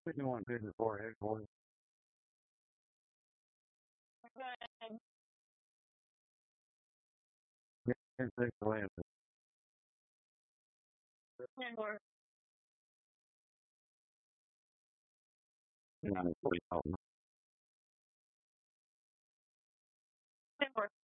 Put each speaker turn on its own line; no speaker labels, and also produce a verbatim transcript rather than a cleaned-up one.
think you want to do the forehead for you. Yeah, and take the lens. Yeah, I'm forty thousand.